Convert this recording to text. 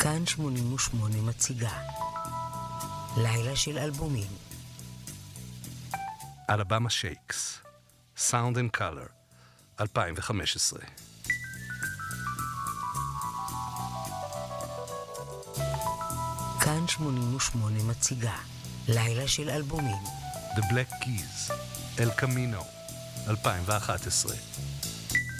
כאן 88 מציגה לילה של אלבומים. אלבמה שייקס, Sound and Color, 2015. כאן 88 מציגה לילה של אלבומים. The Black Keys, El Camino, 2011.